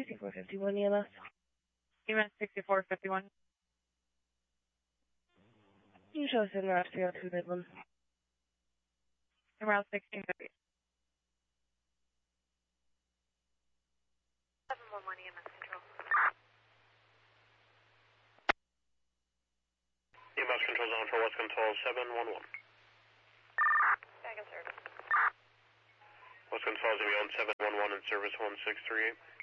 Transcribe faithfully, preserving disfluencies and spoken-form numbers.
sixty-four fifty-one E M S. E M S sixty-four fifty-one. You show us in route three oh two Midland. En route sixteen fifty. seven one one E M S control. E M S control zone for West Control seven one one. Second service. West Control is going to be on seven one one in service one six three eight.